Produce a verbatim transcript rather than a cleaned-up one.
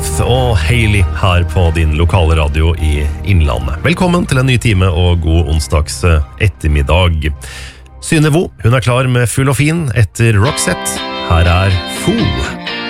Youth og Hailey her på din lokale radio i Innlandet. Velkommen til en ny time og god onsdags ettermiddag. Synnøve, hun er klar med Full og fin etter Roxette. Her er Fool.